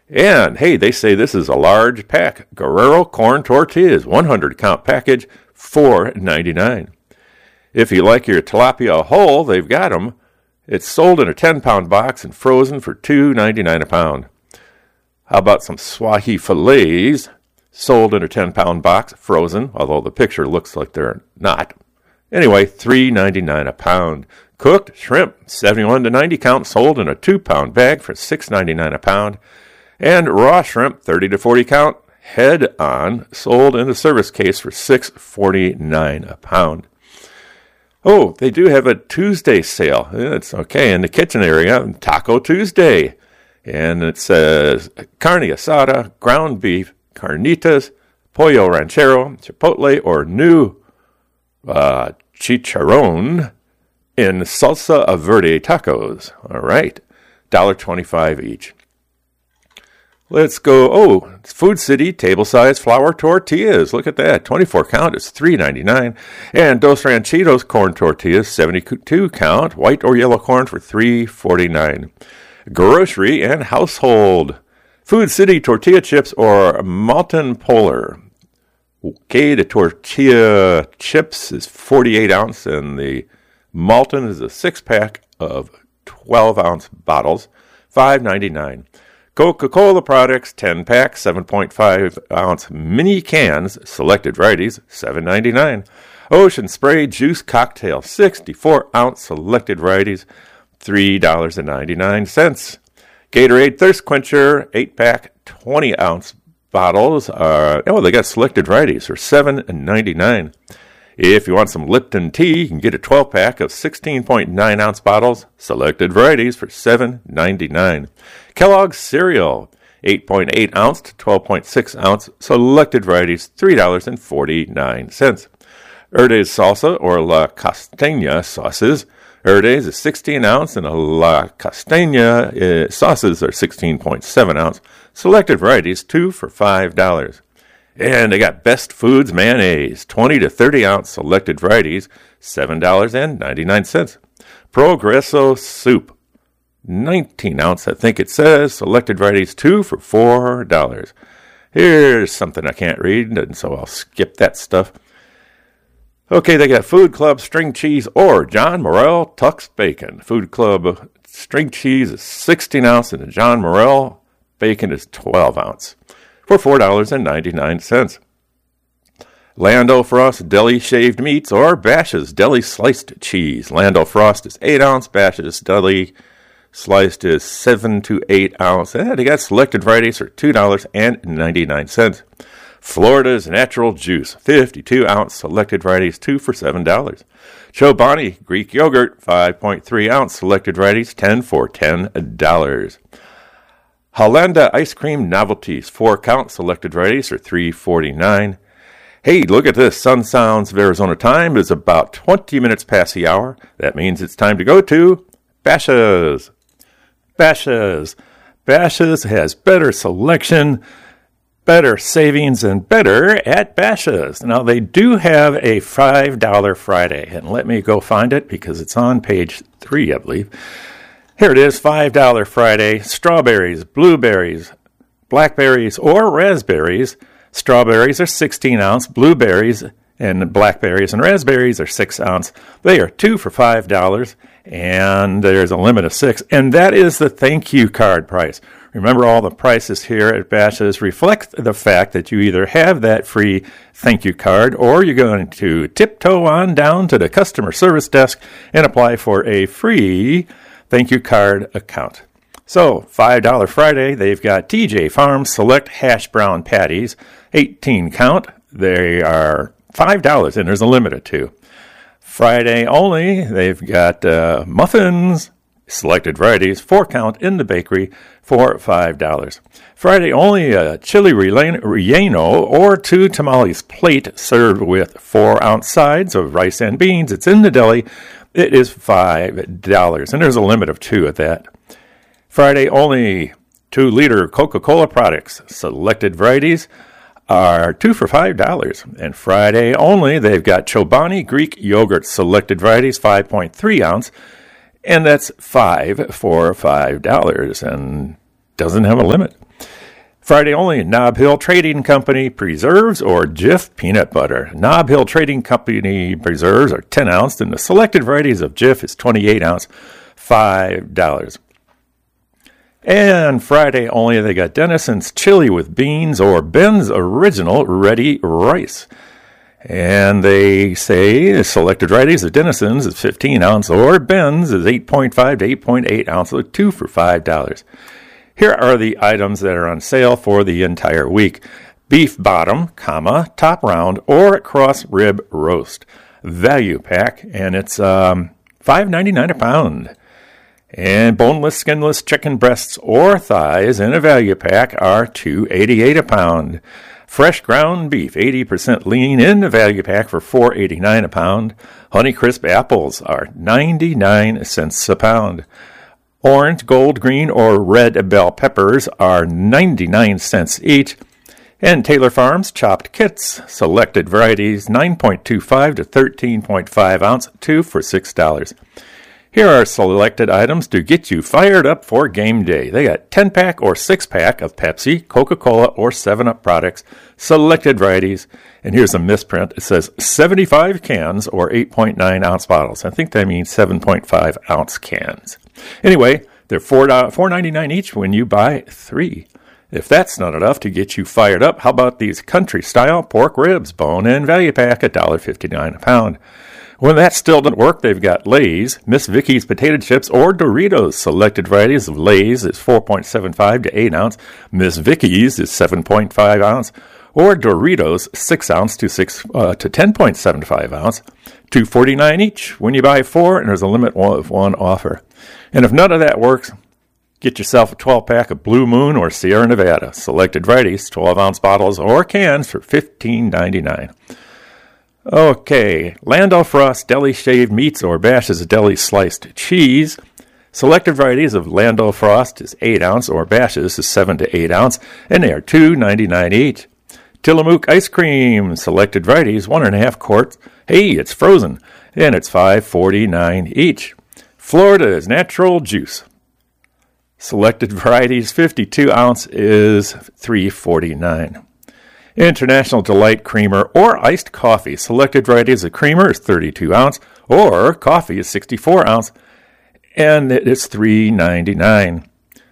And, hey, they say this is a large pack. Guerrero corn tortillas, 100-count package, $4.99. If you like your tilapia whole, they've got them. It's sold in a 10-pound box and frozen for $2.99 a pound. How about some swahi fillets, sold in a 10-pound box, frozen, although the picture looks like they're not. Anyway, $3.99 a pound. Cooked shrimp, 71 to 90 count, sold in a 2-pound bag for $6.99 a pound. And raw shrimp, 30 to 40 count, head on, sold in a service case for $6.49 a pound. Oh, they do have a Tuesday sale. It's okay in the kitchen area, Taco Tuesday. And it says carne asada, ground beef, carnitas, pollo ranchero, chipotle, or new chicharron in salsa verde tacos. All right, $1.25 each. Let's go. Food City table-size flour tortillas. Look at that. 24 count is $3.99. And Dos Ranchitos corn tortillas, 72 count, white or yellow corn for $3.49. Grocery and household. Food City tortilla chips or Malton Polar. Okay, the tortilla chips is 48 ounce and the Malton is a 6-pack of 12-ounce bottles, $5.99. Coca-Cola products, 10-pack, 7.5-ounce mini cans, selected varieties, $7.99. Ocean Spray Juice Cocktail, 64-ounce selected varieties, $3.99. Gatorade Thirst Quencher, 8-pack, 20-ounce bottles. They got selected varieties for $7.99. If you want some Lipton tea, you can get a 12-pack of 16.9-ounce bottles, selected varieties for $7.99. Kellogg's cereal, 8.8-ounce to 12.6-ounce, selected varieties, $3.49. Erde's salsa or La Costeña sauces. Erde's is 16-ounce and La Costeña sauces are 16.7-ounce, selected varieties, 2 for $5. And they got Best Foods mayonnaise, 20 to 30-ounce selected varieties, $7.99. Progresso soup, 19-ounce, I think it says, selected varieties, 2 for $4. Here's something I can't read, and so I'll skip that stuff. Okay, they got Food Club string cheese or John Morrell Tux bacon. Food Club string cheese is 16-ounce, and the John Morrell bacon is 12-ounce. For $4.99. Lando Frost Deli Shaved Meats or Bash's Deli Sliced Cheese. Lando Frost is 8-ounce. Bash's Deli Sliced is 7 to 8 ounce. And they got selected varieties for $2.99. Florida's Natural Juice, 52-ounce selected varieties, 2 for $7. Chobani Greek Yogurt, 5.3-ounce selected varieties, 10 for $10. Hollanda Ice Cream Novelties, 4-count selected varieties are $3.49. Hey, look at this. Sun Sounds of Arizona time is about 20 minutes past the hour. That means it's time to go to Bashas'. Bashas'. Bashas' has better selection, better savings, and better at Bashas'. Now, they do have a $5 Friday, and let me go find it because it's on page 3, I believe. Here it is, $5 Friday, strawberries, blueberries, blackberries, or raspberries. Strawberries are 16-ounce, blueberries and blackberries and raspberries are 6-ounce. They are 2 for $5, and there's a limit of 6. And that is the thank you card price. Remember, all the prices here at Bashas' reflect the fact that you either have that free thank you card or you're going to tiptoe on down to the customer service desk and apply for a free thank you card account. So, $5 Friday, they've got TJ Farms Select Hash Brown Patties, 18 count. They are $5, and there's a limit of 2. Friday only, they've got muffins, selected varieties, 4 count in the bakery for $5. Friday only, chili relleno or 2 tamales plate served with 4-ounce sides of rice and beans. It's in the deli. It is $5, and there's a limit of 2 at that. Friday only, 2-liter Coca-Cola products, selected varieties, are 2 for $5. And Friday only, they've got Chobani Greek Yogurt, selected varieties, 5.3 ounce, and that's 5 for $5, and doesn't have a limit. Friday only, Nob Hill Trading Company preserves or Jif peanut butter. Nob Hill Trading Company preserves are 10 ounce, and the selected varieties of Jif is 28 ounce, $5. And Friday only, they got Denison's chili with beans or Ben's Original Ready Rice. And they say the selected varieties of Denison's is 15 ounce or Ben's is 8.5 to 8.8 ounces, 2 for $5. Here are the items that are on sale for the entire week. Beef bottom, top round, or cross rib roast. Value pack, and it's $5.99 a pound. And boneless, skinless chicken breasts or thighs in a value pack are $2.88 a pound. Fresh ground beef, 80% lean in a value pack for $4.89 a pound. Honeycrisp apples are 99 cents a pound. Orange, gold, green, or red bell peppers are 99 cents each. And Taylor Farms chopped kits, selected varieties, 9.25 to 13.5 ounce, 2 for $6. Here are selected items to get you fired up for game day. They got 10-pack or 6-pack of Pepsi, Coca-Cola, or 7-Up products, selected varieties. And here's a misprint. It says 75 cans or 8.9 ounce bottles. I think that means 7.5 ounce cans. Anyway, they're $4.99 each when you buy 3. If that's not enough to get you fired up, how about these country-style pork ribs, bone and value pack, $1.59 a pound. When that still doesn't work, they've got Lay's, Miss Vickie's potato chips, or Doritos. Selected varieties of Lay's is 4.75 to 8 ounce, Miss Vickie's is 7.5 ounce, or Doritos 6 ounce to 10.75 ounce, $2.49 each when you buy 4, and there's a limit of 1 offer. And if none of that works, get yourself a 12-pack of Blue Moon or Sierra Nevada. Selected varieties, 12-ounce bottles or cans for $15.99. Okay, Landau Frost Deli Shaved Meats or Bash's Deli Sliced Cheese. Selected varieties of Landau Frost is 8 ounce or Bash's is 7 to 8 ounce, and they are $2.99 each. Tillamook Ice Cream. Selected varieties, 1.5 quarts. Hey, it's frozen, and it's $5.49 each. Florida's Natural Juice. Selected varieties, 52 ounce is $3.49. International Delight Creamer or Iced Coffee. Selected varieties of creamer is 32 ounce or coffee is 64 ounce, and it is $3.99.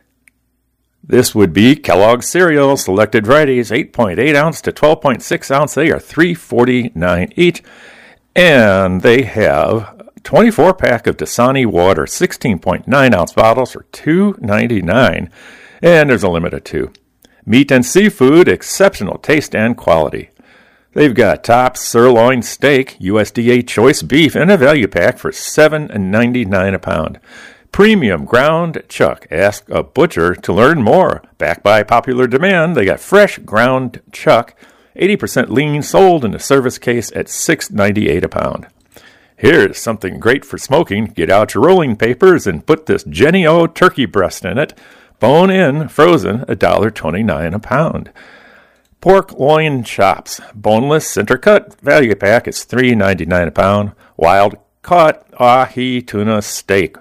This would be Kellogg's cereal. Selected varieties, 8.8 ounce to 12.6 ounce. They are $3.49 each, and they have 24-pack of Dasani water, 16.9 ounce bottles for $2.99, and there's a limit of 2. Meat and seafood, exceptional taste and quality. They've got top sirloin steak, USDA choice beef in a value pack for $7.99 a pound. Premium ground chuck. Ask a butcher to learn more. Backed by popular demand, they got fresh ground chuck, 80% lean, sold in a service case at $6.98 a pound. Here's something great for smoking. Get out your rolling papers and put this Jenny O turkey breast in it. Bone in, frozen, $1.29 a pound. Pork loin chops, boneless, center cut, value pack is $3.99 a pound. Wild caught ahi tuna steak,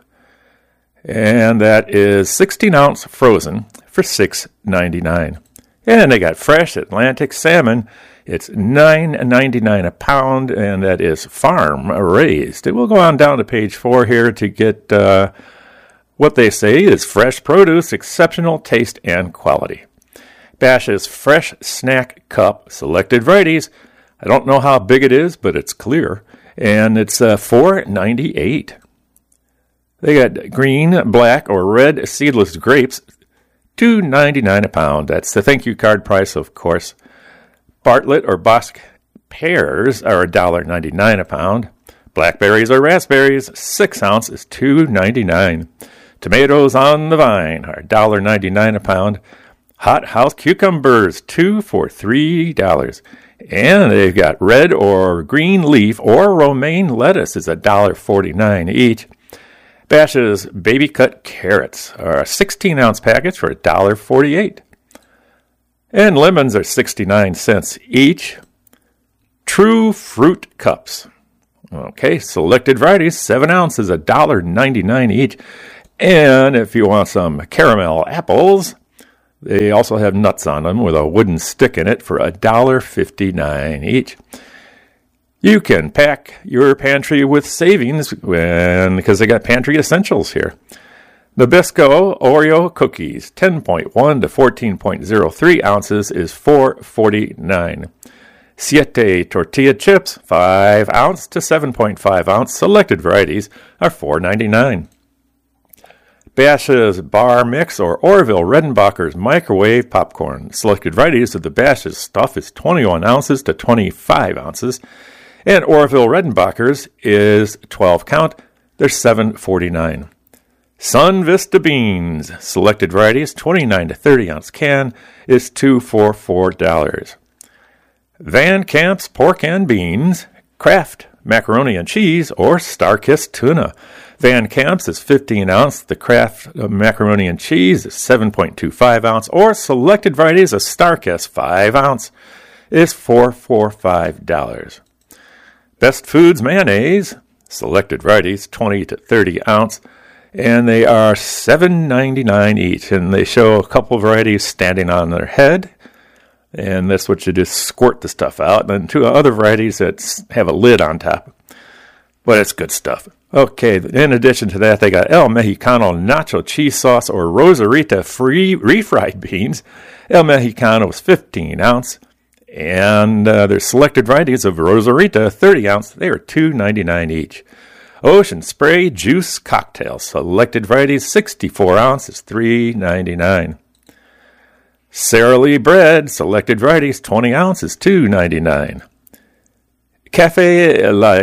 and that is 16 ounce frozen for $6.99. And they got fresh Atlantic salmon. It's $9.99 a pound, and that is farm raised. We'll go on down to page 4 here to get what they say is fresh produce, exceptional taste and quality. Bash's Fresh Snack Cup, selected varieties. I don't know how big it is, but it's clear, and it's $4.98. They got green, black, or red seedless grapes, $2.99 a pound. That's the thank you card price, of course. Bartlett or Bosc pears are $1.99 a pound. Blackberries or raspberries, 6 ounce is $2.99. Tomatoes on the vine are $1.99 a pound. Hot house cucumbers, 2 for $3. And they've got red or green leaf or romaine lettuce is $1.49 each. Bash's baby cut carrots are a 16-ounce package for $1.48. And lemons are 69 cents each. True Fruit Cups. Okay, selected varieties, 7 ounces, $1.99 each. And if you want some caramel apples, They also have nuts on them with a wooden stick in it for $1.59 each. You can pack your pantry with savings because they got pantry essentials here. Nabisco Oreo cookies, 10.1 to 14.03 ounces is $4.49. Siete tortilla chips, 5 ounce to 7.5 ounce selected varieties are $4.99. Bash's Bar Mix or Orville Redenbacher's microwave popcorn. Selected varieties of the Bash's stuff is 21 ounces to 25 ounces. And Orville Redenbacher's is 12 count. They're $7.49. Sun Vista Beans. Selected varieties, 29 to 30 ounce can is $2 for $4. Van Camp's Pork and Beans. Kraft Macaroni and Cheese or Starkist Tuna. Van Camp's is 15 ounce. The Kraft Macaroni and Cheese is 7.25 ounce. Or selected varieties of Starkist 5 ounce is $4 for $5. Best Foods Mayonnaise. Selected varieties 20 to 30 ounce. And they are $7.99 each. And they show a couple varieties standing on their head. And that's what you just squirt the stuff out. And then two other varieties that have a lid on top. But it's good stuff. Okay, in addition to that, they got El Mexicano nacho cheese sauce or Rosarita free refried beans. El Mexicano is 15 ounce. And there's selected varieties of Rosarita, 30 ounce. They are $2.99 each. Ocean Spray juice cocktails. Selected varieties, 64 ounce is $3.99. Sara Lee bread. Selected varieties, 20 ounce is $2.99. Cafe La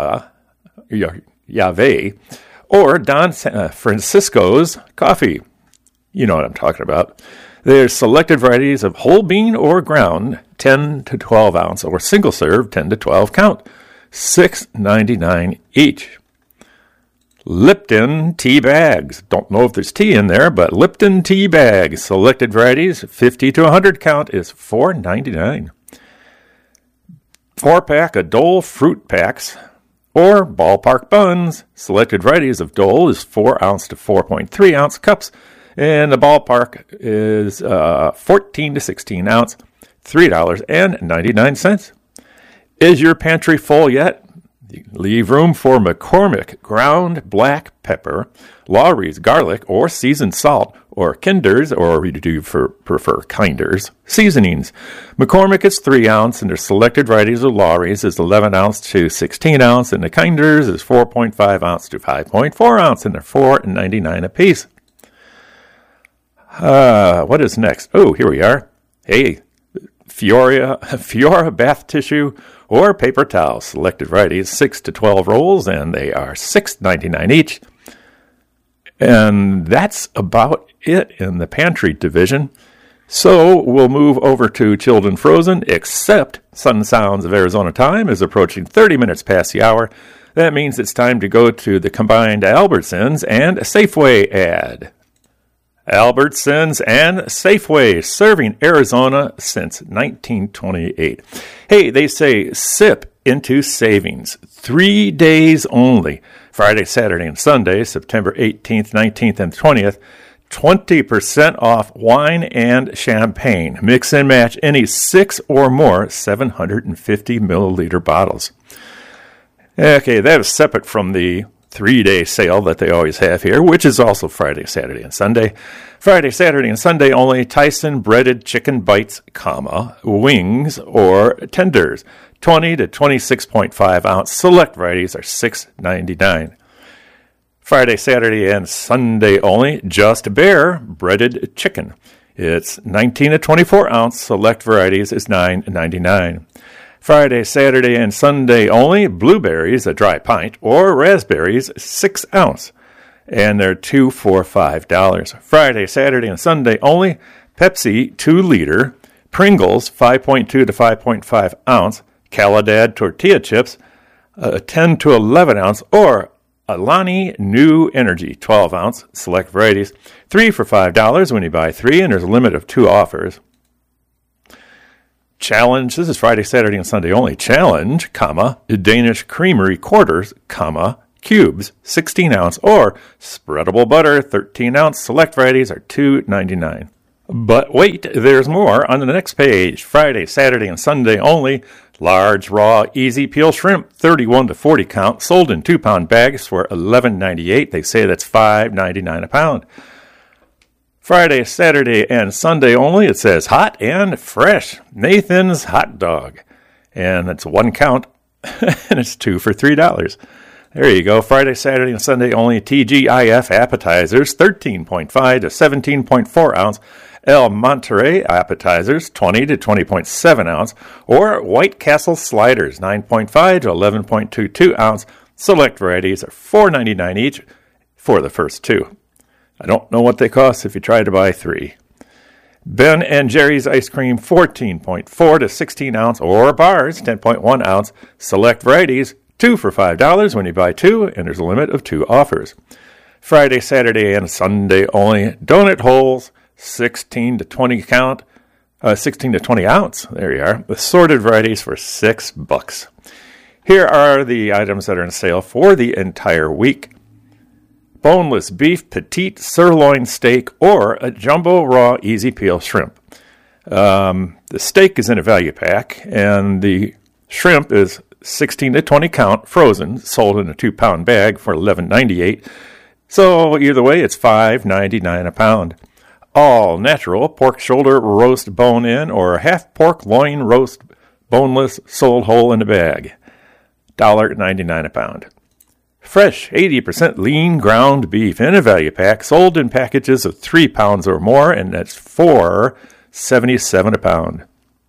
Llave or Don Francisco's coffee. You know what I'm talking about. There's selected varieties of whole bean or ground, 10 to 12 ounce, or single serve, 10 to 12 count, $6.99 each. Lipton tea bags. Don't know if there's tea in there, but Lipton tea bags. Selected varieties, 50 to 100 count, is $4.99. 4-pack of Dole fruit packs or ballpark buns. Selected varieties of Dole is 4 ounce to 4.3 ounce cups, and the ballpark is 14 to 16 ounce, $3.99. Is your pantry full yet? Leave room for McCormick ground black pepper, Lawry's garlic or seasoned salt, or Kinder's, or do you prefer Kinder's, seasonings. McCormick is 3 ounce, and their selected varieties of Lawry's is 11 ounce to 16 ounce, and the Kinder's is 4.5 ounce to 5.4 ounce, and they're $4.99 a piece. What is next? Oh, here we are. Hey, Fiora bath tissue or paper towels. Selected varieties, 6 to 12 rolls, and they are $6.99 each. And that's about it in the pantry division. So we'll move over to chilled and frozen, except Sun Sounds of Arizona time is approaching 30 minutes past the hour. That means it's time to go to the combined Albertsons and Safeway ad. Albertsons and Safeway, serving Arizona since 1928. Hey, they say sip into savings. 3 days only. Friday, Saturday, and Sunday, September 18th, 19th, and 20th. 20% off wine and champagne. Mix and match any 6 or more 750 milliliter bottles. Okay, that is separate from the 3-day sale that they always have here, which is also Friday, Saturday, and Sunday. Friday, Saturday, and Sunday only Tyson breaded chicken bites, wings or tenders. 20 to 26.5 ounce select varieties are $6.99. Friday, Saturday, and Sunday only Just Bare breaded chicken. It's 19 to 24 ounce select varieties is $9.99. Friday, Saturday, and Sunday only, blueberries, a dry pint, or raspberries, 6 ounce, and they're $2 for $5. Friday, Saturday, and Sunday only, Pepsi, 2 liter, Pringles, 5.2 to 5.5 ounce, Caladad tortilla chips, 10 to 11 ounce, or Alani New Energy, 12 ounce, select varieties, 3 for $5 when you buy 3, and there's a limit of 2 offers. Challenge, this is Friday, Saturday, and Sunday only. Challenge, Danish Creamery quarters, cubes, 16 ounce, or spreadable butter, 13 ounce. Select varieties are $2.99. But wait, there's more on the next page. Friday, Saturday, and Sunday only. Large, raw, easy peel shrimp, 31 to 40 count, sold in 2-pound bags for $11.98. They say that's $5.99 a pound. Friday, Saturday, and Sunday only. It says hot and fresh. Nathan's Hot Dog. And it's 1 count, and it's 2 for $3. There you go. Friday, Saturday, and Sunday only. TGIF appetizers, 13.5 to 17.4 ounce. El Monterey appetizers, 20 to 20.7 ounce. Or White Castle sliders, 9.5 to 11.22 ounce. Select varieties are $4.99 each for the first 2. I don't know what they cost if you try to buy 3. Ben and Jerry's ice cream, 14.4 to 16 ounce, or bars, 10.1 ounce. Select varieties, 2 for $5 when you buy 2, and there's a limit of 2 offers. Friday, Saturday, and Sunday only. Donut holes, 16 to 20 count, 16 to 20 ounce. There you are. Assorted varieties for $6. Here are the items that are on sale for the entire week. Boneless beef petite sirloin steak or a jumbo raw easy peel shrimp. The steak is in a value pack, and the shrimp is 16 to 20 count, frozen, sold in a 2-pound bag for $11.98. So either way, it's $5.99 a pound. All natural pork shoulder roast bone-in or half pork loin roast boneless, sold whole in a bag. $1.99 a pound. Fresh 80% lean ground beef in a value pack, sold in packages of 3 pounds or more, and that's $4.77 a pound.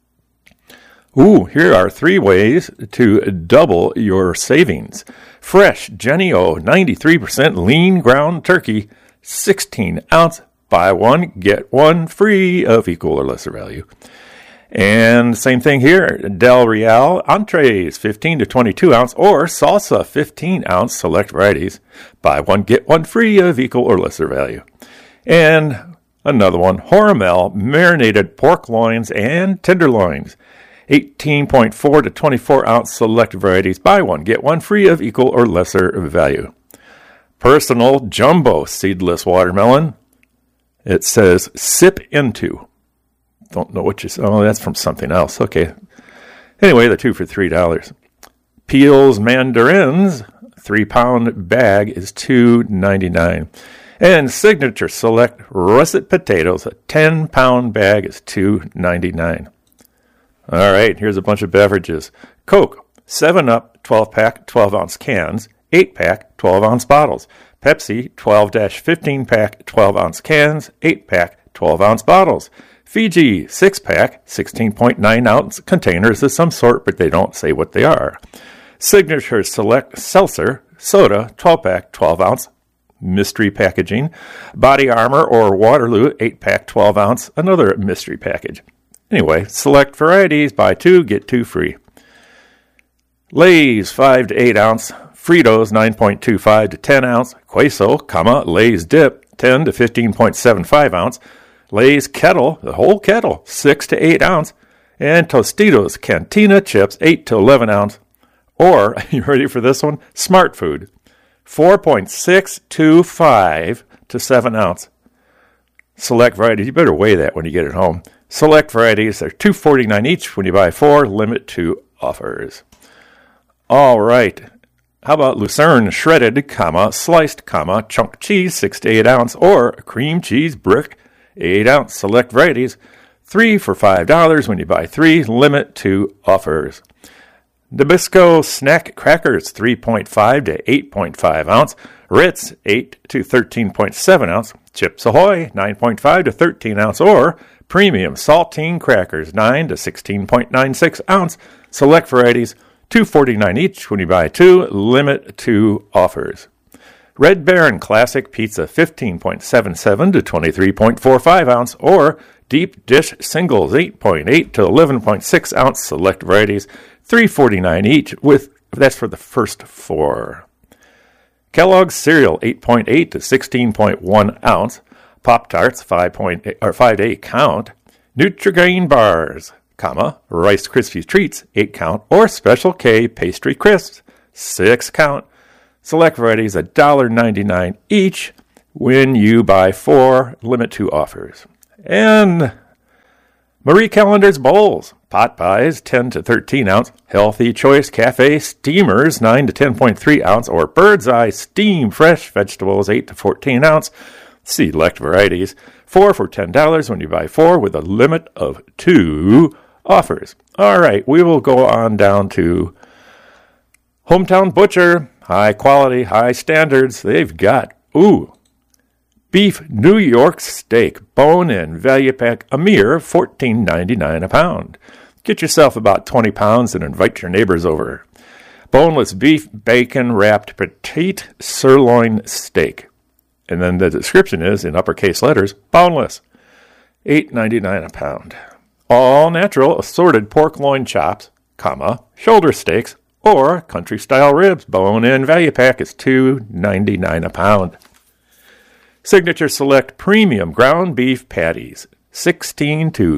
Ooh, here are 3 ways to double your savings. Fresh Jenny O 93% lean ground turkey, 16 ounce, buy 1, get 1 free of equal or lesser value. And same thing here, Del Real entrees, 15 to 22 ounce, or salsa, 15 ounce, select varieties. Buy 1, get 1 free of equal or lesser value. And another one, Hormel marinated pork loins and tenderloins, 18.4 to 24 ounce, select varieties. Buy 1, get 1 free of equal or lesser value. Personal jumbo seedless watermelon. It says sip into. Don't know what you said. Oh, that's from something else. Okay. Anyway, they're 2 for $3. Peels mandarins, 3-pound bag is $2.99. And Signature Select russet potatoes, a 10-pound bag is $2.99. All right, here's a bunch of beverages. Coke, 7-Up, 12-pack, 12-ounce cans, 8-pack, 12-ounce bottles. Pepsi, 12-15-pack, 12-ounce cans, 8-pack, 12-ounce bottles. Fiji, 6-pack, 16.9-ounce containers of some sort, but they don't say what they are. Signature Select Seltzer, soda, 12-pack, 12-ounce, mystery packaging. Body Armor or Waterloo, 8-pack, 12-ounce, another mystery package. Anyway, select varieties, buy 2, get 2 free. Lay's, 5 to 8 ounce. Fritos, 9.25 to 10 ounce. Queso, Lay's Dip, 10 to 15.75 ounce. Lay's Kettle, the whole kettle, 6 to 8 ounce. And Tostitos Cantina Chips, 8 to 11 ounce. Or, you ready for this one? Smart Food, 4.625 to 7 ounce. Select varieties, you better weigh that when you get it home. Select varieties, they're $2.49 each when you buy 4, limit to offers. All right. How about Lucerne shredded, sliced, chunk cheese, 6 to 8 ounce, or cream cheese brick, 8 ounce. Select varieties, 3 for $5 when you buy 3, limit to offers. Nabisco snack crackers, 3.5 to 8.5 ounce. Ritz, 8 to 13.7 ounce. Chips Ahoy, 9.5 to 13 ounce, or premium saltine crackers, 9 to 16.96 ounce. Select varieties, $2.49 each when you buy 2, limit to offers. Red Baron Classic Pizza, 15.77 to 23.45 ounce, or deep dish singles, 8.8 to 11.6 ounce. Select varieties, $3.49 each. That's for the first 4. Kellogg's cereal, 8.8 to 16.1 ounce. Pop-Tarts, 5 to 8 count. Nutri-Grain bars, Rice Krispies treats, 8 count, or Special K pastry crisps, 6 count. Select varieties, $1.99 each when you buy 4, limit to offers. And Marie Callender's bowls, pot pies, 10 to 13 ounce, Healthy Choice Cafe steamers, 9 to 10.3 ounce, or Bird's Eye steam fresh vegetables, 8 to 14 ounce, select varieties, 4 for $10 when you buy 4 with a limit of 2 offers. All right, we will go on down to Hometown Butcher, high quality, high standards. They've got, beef New York steak, bone-in value pack, a mere $14.99 a pound. Get yourself about 20 pounds and invite your neighbors over. Boneless beef, bacon-wrapped petite sirloin steak. And then the description is, in uppercase letters, boneless, $8.99 a pound. All natural assorted pork loin chops, shoulder steaks, or country-style ribs, bone-in value pack is $2.99 a pound. Signature Select Premium Ground Beef Patties, 16 to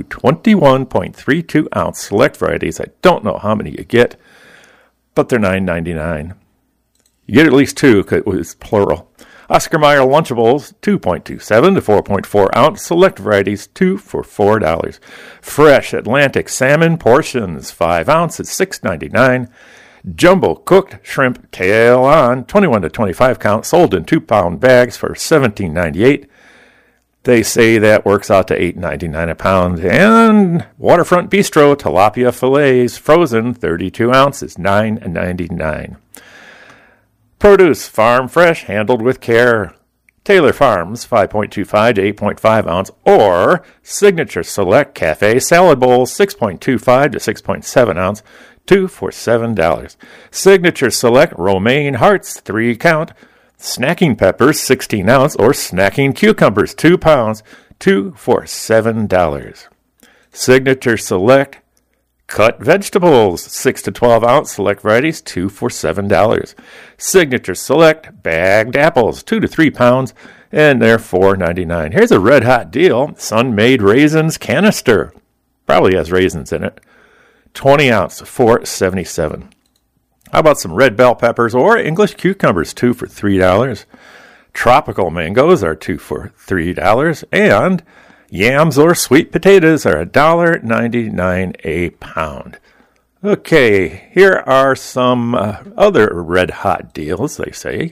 21.32 ounce select varieties. I don't know how many you get, but they're $9.99. You get at least 2, because it was plural. Oscar Mayer Lunchables, 2.27 to 4.4 ounce select varieties, 2 for $4. Fresh Atlantic Salmon Portions, 5 ounces, $6.99. Jumbo cooked shrimp tail on, 21 to 25 count, sold in 2-pound bags for $17.98. They say that works out to $8.99 a pound. And Waterfront Bistro tilapia fillets, frozen, 32 ounces, $9.99. Produce farm fresh, handled with care. Taylor Farms, 5.25 to 8.5 ounce, or Signature Select Cafe salad bowls, 6.25 to 6.7 ounce, 2 for $7. Signature Select Romaine Hearts, 3 count. Snacking peppers, 16 ounce, or snacking cucumbers, 2 pounds, 2 for $7. Signature Select Cut Vegetables, 6 to 12 ounce select varieties, 2 for $7. Signature Select Bagged Apples, 2 to 3 pounds, and they're $4.99. Here's a red hot deal. Sun-Made Raisins Canister. Probably has raisins in it. 20 ounce, $4.77. How about some red bell peppers or English cucumbers, 2 for $3. Tropical mangoes are 2 for $3. And yams or sweet potatoes are $1.99 a pound. Okay, here are some other red hot deals, they say.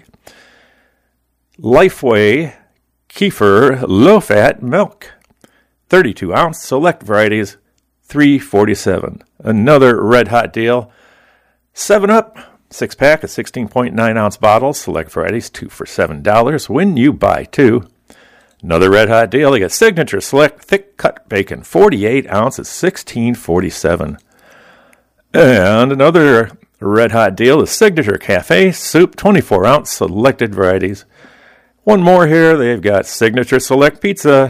Lifeway Kefir low-fat milk, 32 ounce select varieties, $3.47. Another red hot deal. 7-Up 6-pack of 16.9 ounce bottles, select varieties, 2 for $7 when you buy 2. Another red hot deal. You got Signature Select thick cut bacon, 48 ounces, $16.47. And another red hot deal is Signature Cafe soup, 24 ounce selected varieties. One more here. They've got Signature Select Pizza,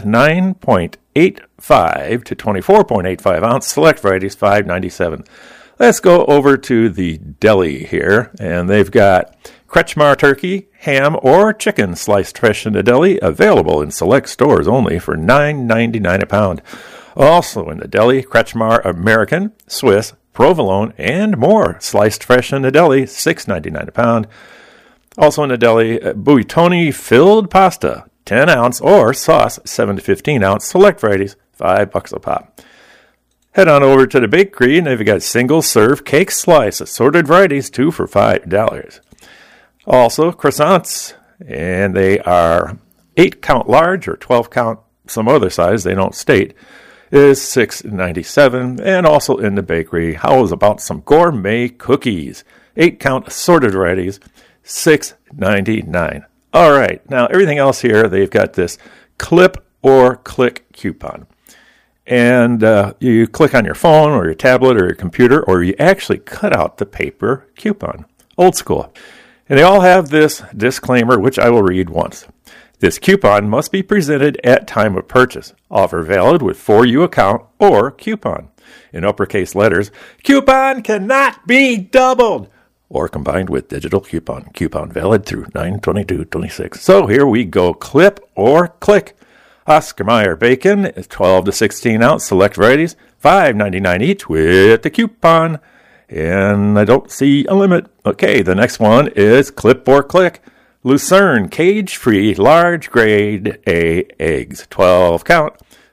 9.85 to 24.85 ounce select varieties, $5.97. Let's go over to the deli here, and they've got Kretschmar turkey, ham, or chicken sliced fresh in the deli, available in select stores only for $9.99 a pound. Also in the deli, Kretschmar American, Swiss, provolone, and more sliced fresh in the deli, $6.99 a pound. Also in the deli, Buitoni filled pasta, 10 ounce, or sauce, 7 to 15 ounce, select varieties, $5 a pop. Head on over to the bakery, and they've got single-serve cake slice, assorted varieties, 2 for $5. Also, croissants, and they are 8-count large or 12-count, some other size, they don't state, is $6.97. And also in the bakery, how about some gourmet cookies? 8-count assorted varieties, $6.99. All right, now everything else here, they've got this clip or click coupon. And you click on your phone or your tablet or your computer, or you actually cut out the paper coupon. Old school. And they all have this disclaimer, which I will read once. This coupon must be presented at time of purchase. Offer valid with For You account or coupon. In uppercase letters, coupon cannot be doubled or combined with digital coupon. Coupon valid through 9/22/26. So here we go. Clip or click. Oscar Mayer bacon is 12 to 16 ounce select varieties, $5.99 each with the coupon. And I don't see a limit. Okay, the next one is clip or click. Lucerne cage-free large grade A eggs, 12 count,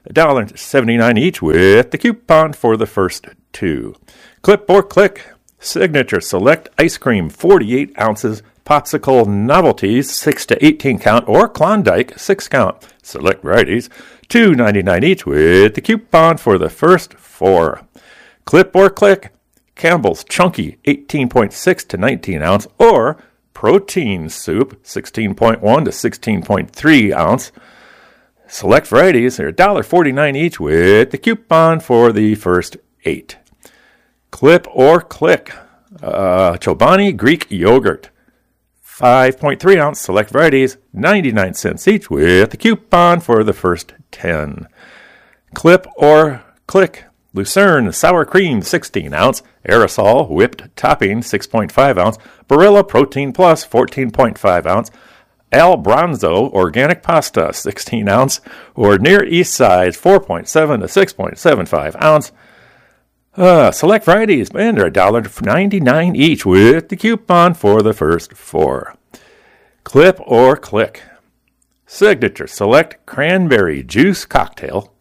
$1.79 each with the coupon for the first two. Clip or Click Signature Select Ice Cream 48 ounces, Popsicle Novelties 6 to 18 count, or Klondike 6 count. Select varieties $2.99 each with the coupon for the first four. Clip or Click Campbell's Chunky 18.6 to 19 ounce, or Protein Soup 16.1 to 16.3 ounce. Select varieties are $1.49 each with the coupon for the first 8. Clip or Click Chobani Greek Yogurt 5.3 ounce, select varieties 99 cents each with the coupon for the first 10. Clip or Click Lucerne Sour Cream 16 ounce, Aerosol Whipped Topping 6.5 ounce, Barilla Protein Plus 14.5 ounce, Al Bronzo Organic Pasta 16 ounce, or Near East Side 4.7 to 6.75 ounce. Select varieties, and they're $1.99 each with the coupon for the first four. Clip or Click Signature Select Cranberry Juice Cocktail,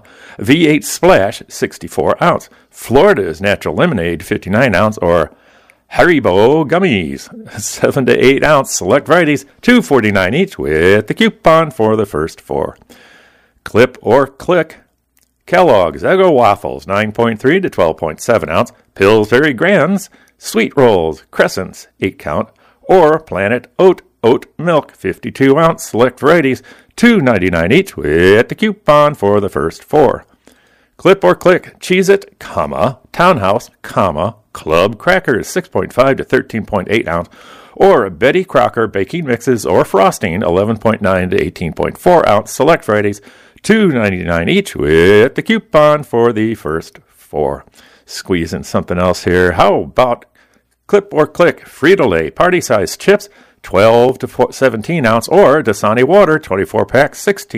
V8 Splash 64 ounce, Florida's Natural Lemonade 59 ounce, or Haribo Gummies 7 to 8 ounce, select varieties $2.49 each with the coupon for the first four. Clip or Click Kellogg's Eggo Waffles 9.3 to 12.7 ounce, Pillsbury Grands Sweet Rolls Crescents 8 count, or Planet Oat Milk 52 ounce, select varieties $2.99 each with the coupon for the first four. Clip or Click Cheez-It, Townhouse, Club Crackers 6.5 to 13.8 ounce, or Betty Crocker baking mixes or frosting 11.9 to 18.4 ounce, select varieties $2.99 each with the coupon for the first four. Squeeze in something else here. How about Clip or Click Frito-Lay party-sized chips 12 to 17 ounce, or Dasani water 24 pack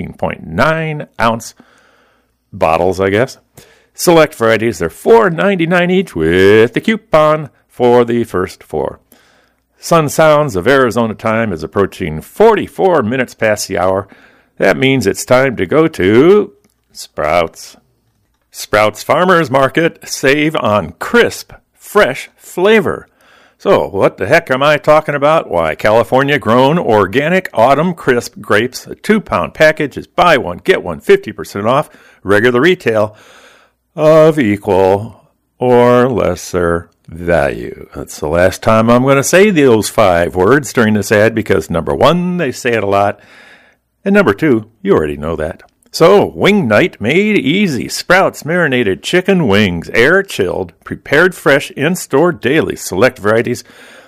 16.9 ounce bottles, I guess. Select varieties, they're $4.99 each with the coupon for the first four. Sun Sounds of Arizona time is approaching 44 minutes past the hour. That means it's time to go to Sprouts. Sprouts Farmers Market, save on crisp, fresh flavor. So, what the heck am I talking about? Why, California-grown organic autumn crisp grapes, a 2-pound package is buy one, get one, 50% off, regular retail of equal or lesser value. That's the last time I'm going to say those 5 words during this ad because, number 1, they say it a lot, and number 2, you already know that. So, wing night made easy. Sprouts marinated chicken wings, air-chilled, prepared fresh, in-store daily. Select varieties,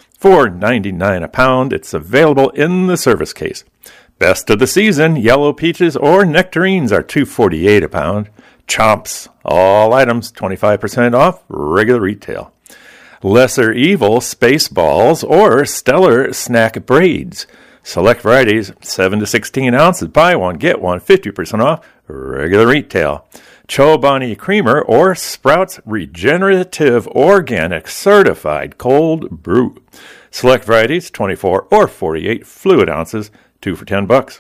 $4.99 a pound. It's available in the service case. Best of the season, yellow peaches or nectarines are $2.48 a pound. Chomps, all items 25% off, regular retail. Lesser Evil Space Balls or Stellar Snack Braids. Select varieties, 7 to 16 ounces, buy one, get one, 50% off, regular retail. Chobani Creamer or Sprouts Regenerative Organic Certified Cold Brew. Select varieties, 24 or 48 fluid ounces, 2 for $10.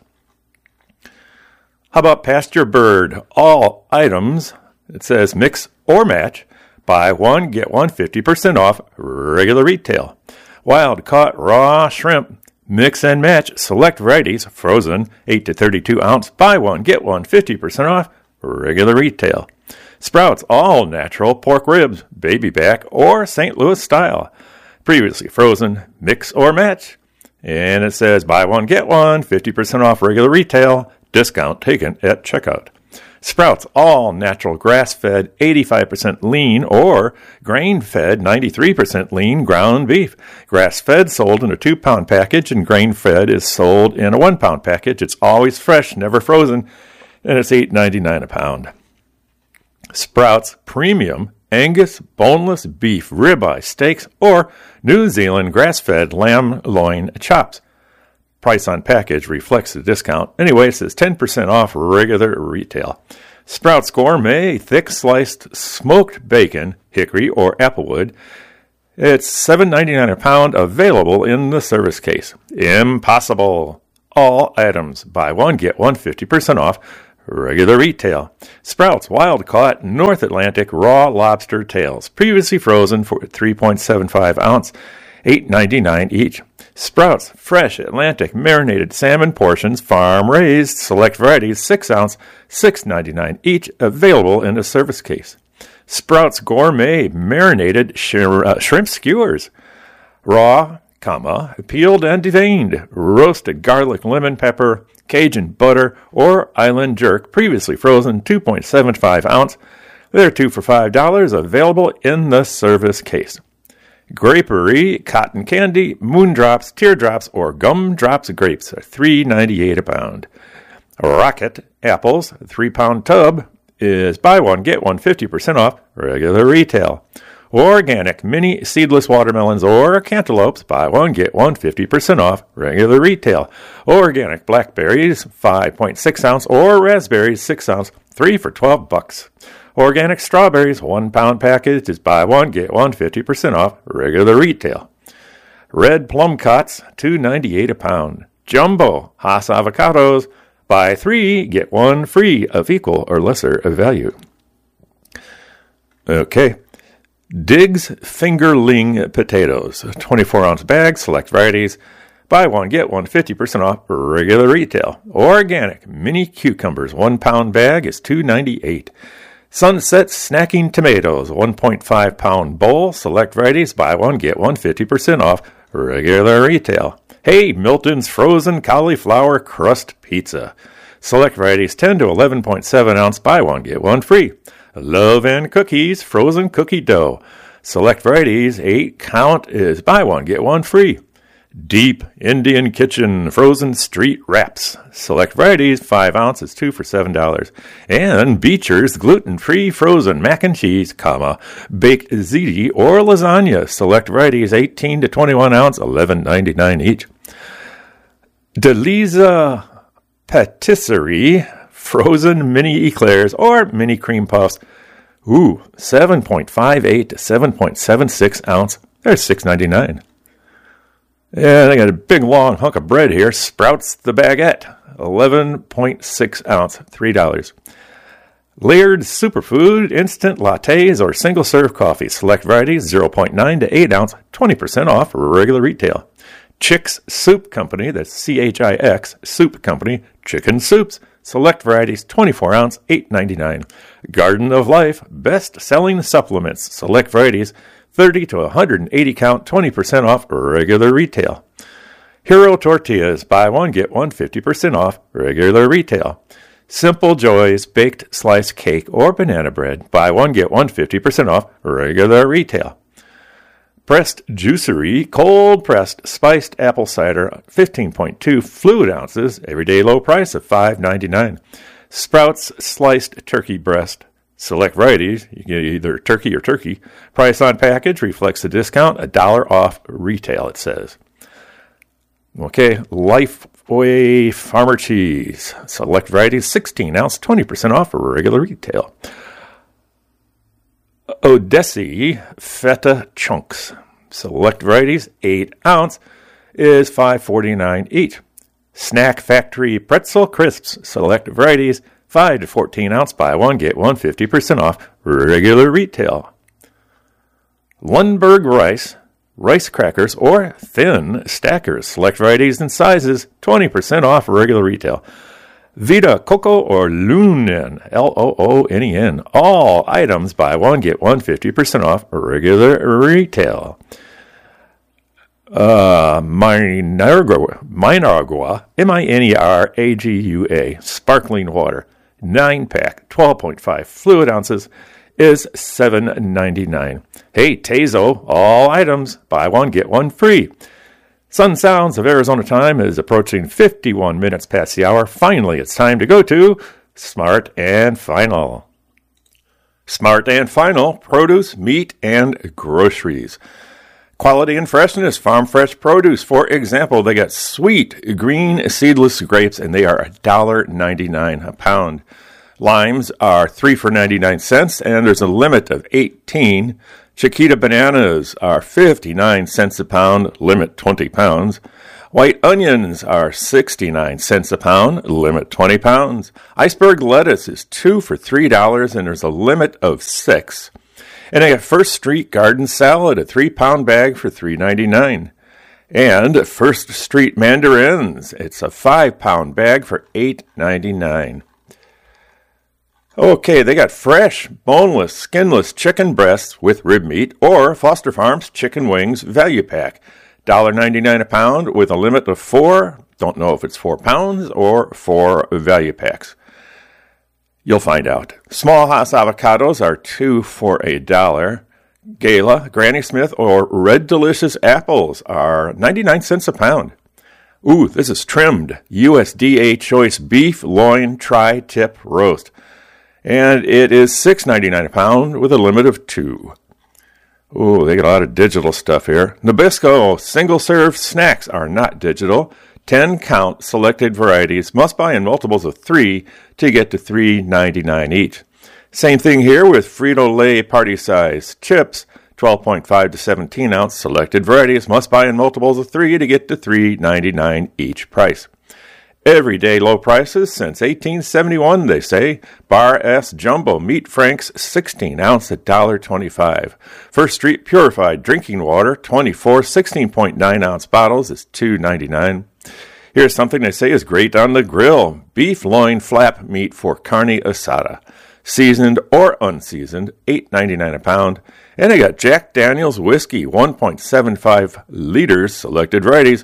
How about Pasture Bird? All items, it says mix or match, buy one, get one, 50% off, regular retail. Wild Caught Raw Shrimp. Mix and match, select varieties, frozen, 8 to 32 ounce, buy one, get one, 50% off, regular retail. Sprouts all natural pork ribs, baby back, or St. Louis style. Previously frozen, mix or match. And it says buy one, get one, 50% off regular retail, discount taken at checkout. Sprouts all natural grass-fed 85% lean or grain-fed 93% lean ground beef. Grass-fed sold in a 2-pound package and grain-fed is sold in a 1-pound package. It's always fresh, never frozen, and it's $8.99 a pound. Sprouts premium Angus boneless beef ribeye steaks or New Zealand grass-fed lamb loin chops. Price on package reflects the discount. Anyway, it says 10% off regular retail. Sprouts Gourmet thick sliced smoked bacon, hickory or applewood. It's $7.99 a pound, available in the service case. Impossible. All items, buy one, get one, 50% off, regular retail. Sprouts Wild Caught North Atlantic Raw Lobster Tails, previously frozen for 3.75 ounce, $8.99 each. Sprouts Fresh Atlantic Marinated Salmon Portions, Farm Raised, Select Varieties, 6 ounce, $6.99 each, available in a service case. Sprouts Gourmet Marinated Shrimp Skewers, raw, peeled and deveined, roasted garlic, lemon pepper, Cajun butter, or island jerk, previously frozen, 2.75 ounce. They're 2 for $5, available in the service case. Grapery Cotton Candy, Moondrops, Teardrops, or Gumdrops grapes are $3.98 a pound. Rocket Apples, 3-pound tub, is buy one, get one 50% off, regular retail. Organic mini seedless watermelons or cantaloupes, buy one, get one 50% off, regular retail. Organic blackberries, 5.6 ounce, or raspberries, 6 ounce, 3 for $12. Organic strawberries, 1 pound package, is buy one, get one 50% off, regular retail. Red plum cots, $2.98 a pound. Jumbo Hass avocados, buy 3, get 1 free of equal or lesser value. Okay. Diggs Fingerling potatoes, 24-ounce bag, select varieties. Buy one, get one 50% off, regular retail. Organic mini cucumbers, 1 pound bag is $2.98. Sunset Snacking Tomatoes, 1.5 pound bowl, select varieties. Buy one, get one 50% off, regular retail. Hey, Milton's Frozen Cauliflower Crust Pizza. Select varieties 10 to 11.7 ounce, buy one, get one free. Love and Cookies Frozen Cookie Dough. Select varieties 8 count is buy one, get one free. Deep Indian Kitchen Frozen Street Wraps. Select varieties 5 ounces, 2 for $7. And Beecher's Gluten-Free Frozen Mac and Cheese, baked ziti or lasagna. Select varieties 18 to 21 ounce, $11.99 each. Deliza Patisserie Frozen Mini Eclairs or Mini Cream Puffs. 7.58 to 7.76 ounce. They're $6.99. And I got a big long hunk of bread here. Sprouts the Baguette, 11.6 ounce, $3. Layered Superfood Instant Lattes or Single Serve Coffee. Select varieties 0.9 to 8 ounce, 20% off, regular retail. Chix Soup Company, that's CHIX, Soup Company, chicken soups. Select varieties 24 ounce, $8.99. Garden of Life best-selling supplements. Select varieties 30 to 180 count, 20% off, regular retail. Hero Tortillas, buy one, get one 50% off, regular retail. Simple Joys baked sliced cake or banana bread, buy one, get one 50% off, regular retail. Pressed Juicery cold pressed spiced apple cider, 15.2 fluid ounces, everyday low price of $5.99. Sprouts sliced turkey breast. Select varieties, you get either turkey or turkey. Price on package reflects the discount, $1 off retail, it says. Okay, Lifeway Farmer Cheese. Select varieties, 16 ounce, 20% off for regular retail. Odessi Feta Chunks. Select varieties, 8 ounce, is $5.49 each. Snack Factory Pretzel Crisps. Select varieties, 5 to 14 ounce, buy one, get one 50% off, regular retail. Lundberg rice crackers, or thin stackers. Select varieties and sizes, 20% off, regular retail. Vita Coco or Loonen, Loonen. All items, buy one, get one 50% off, regular retail. Mineragua, Mineragua, sparkling water, 9-pack, 12.5 fluid ounces, is $7.99. Hey, Tazo, all items, buy one, get one free. Sun Sounds of Arizona time is approaching 51 minutes past the hour. Finally, it's time to go to Smart and Final. Smart and Final, produce, meat, and groceries. Quality and freshness, farm fresh produce. For example, they got sweet green seedless grapes, and they are $1.99 a pound. Limes are 3 for 99 cents, and there's a limit of 18. Chiquita bananas are 59 cents a pound, limit 20 pounds. White onions are 69 cents a pound, limit 20 pounds. Iceberg lettuce is 2 for $3, and there's a limit of 6. And I got First Street garden salad, a 3-pound bag for $3.99. And First Street mandarins, it's a 5-pound bag for $8.99. Okay, they got fresh, boneless, skinless chicken breasts with rib meat or Foster Farms chicken wings value pack. $1.99 a pound with a limit of 4. Don't know if it's 4 pounds or 4 value packs. You'll find out. Small Hass avocados are 2 for $1. Gala, Granny Smith, or Red Delicious apples are 99 cents a pound. Ooh, this is trimmed USDA choice beef loin tri-tip roast. And it is $6.99 a pound with a limit of 2. Ooh, they got a lot of digital stuff here. Nabisco single-serve snacks are not digital. 10-count selected varieties must buy in multiples of 3 to get to $3.99 each. Same thing here with Frito-Lay party-size chips. 12.5 to 17-ounce selected varieties must buy in multiples of 3 to get to $3.99 each price. Everyday low prices since 1871, they say. Bar S Jumbo Meat Franks 16-ounce at $1.25. First Street Purified Drinking Water 24 16.9-ounce bottles is $2.99. Here's something they say is great on the grill. Beef loin flap meat for carne asada. Seasoned or unseasoned, $8.99 a pound. And they got Jack Daniel's Whiskey, 1.75 liters, selected varieties,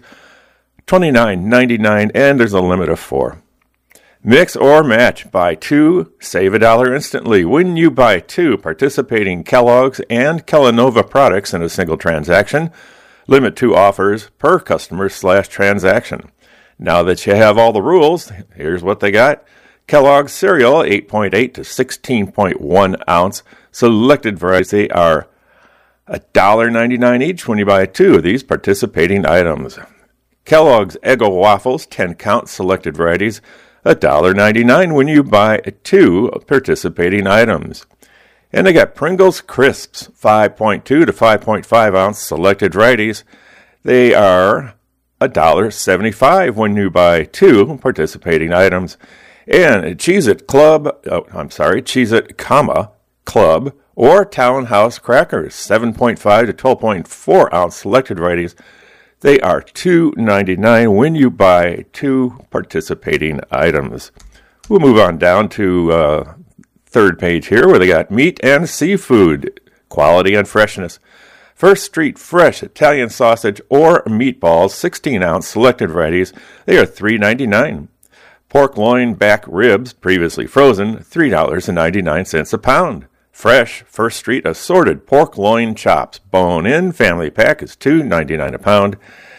$29.99, and there's a limit of 4. Mix or match. Buy 2, save $1 instantly when you buy 2 participating Kellogg's and Kellanova products in a single transaction. Limit 2 offers per customer/transaction. Now that you have all the rules, here's what they got. Kellogg's cereal, 8.8 to 16.1 ounce. Selected varieties, they are $1.99 each when you buy 2 of these participating items. Kellogg's Eggo waffles, 10-count selected varieties, $1.99 when you buy 2 participating items. And they got Pringles Crisps, 5.2 to 5.5 ounce selected varieties. They are $1.75 when you buy 2 participating items. And Cheez-It Club or Townhouse Crackers, 7.5 to 12.4 ounce selected varieties. They are $2.99 when you buy 2 participating items. We'll move on down to third page here where they got meat and seafood, quality and freshness. First Street Fresh Italian sausage or meatballs, 16-ounce selected varieties. They are $3.99. Pork loin back ribs, previously frozen, $3.99 a pound. Fresh First Street assorted pork loin chops, bone-in family pack is $2.99 a pound.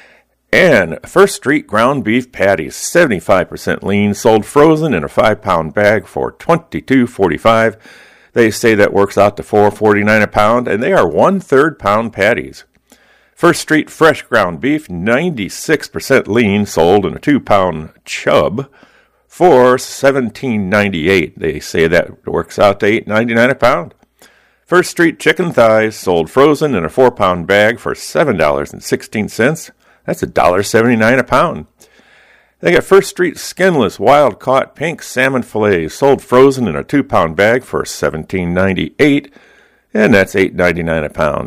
And First Street ground beef patties, 75% lean, sold frozen in a 5-pound bag for $22.45. They say that works out to $4.49 a pound, and they are 1/3 pound patties. First Street fresh ground beef, 96% lean, sold in a 2-pound chub for $17.98. They say that works out to $8.99 a pound. First Street chicken thighs, sold frozen in a 4-pound bag for $7.16. That's $1.79 a pound. They got First Street skinless wild-caught pink salmon fillets, sold frozen in a 2-pound bag for $17.98, and that's $8.99 a pound.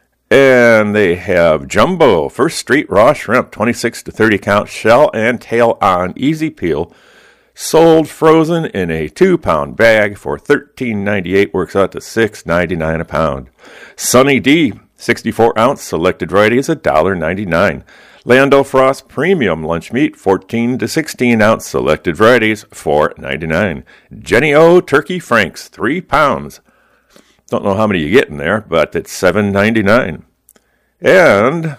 And they have Jumbo First Street raw shrimp, 26 to 30 count shell and tail on easy peel, sold frozen in a 2-pound bag for $13.98, works out to $6.99 a pound. Sunny D, 64-ounce selected varieties, $1.99. Lando Frost Premium Lunch Meat, 14 to 16-ounce selected varieties, $4.99. Jenny O Turkey Franks, 3 pounds. Don't know how many you get in there, but it's $7.99. And,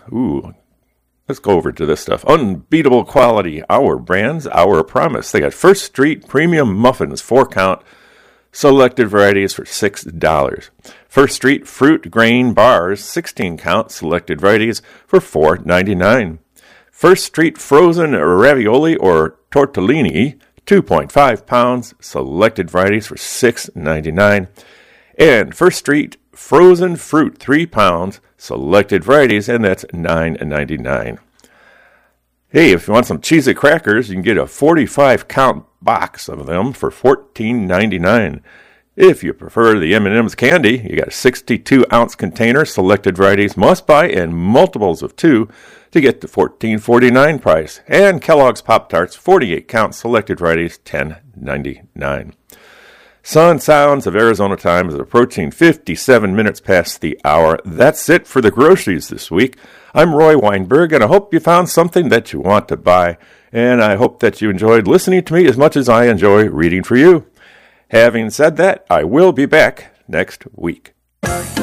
let's go over to this stuff. Unbeatable quality, our brands, our promise. They got First Street Premium Muffins, 4-count, selected varieties for $6. First Street Fruit Grain Bars, 16-count, selected varieties for $4.99. First Street Frozen Ravioli or Tortellini, 2.5 pounds, selected varieties for $6.99. And First Street Frozen Fruit, 3 pounds, selected varieties, and that's $9.99. Hey, if you want some Cheez-It crackers, you can get a 45-count box of them for $14.99. If you prefer the M&M's candy, you got a 62-ounce container, selected varieties must buy, and multiples of 2 to get the $14.49 price. And Kellogg's Pop-Tarts, 48-count, selected varieties, $10.99. Sun Sounds of Arizona Time is approaching 57 minutes past the hour. That's it for the groceries this week. I'm Roy Weinberg, and I hope you found something that you want to buy. And I hope that you enjoyed listening to me as much as I enjoy reading for you. Having said that, I will be back next week.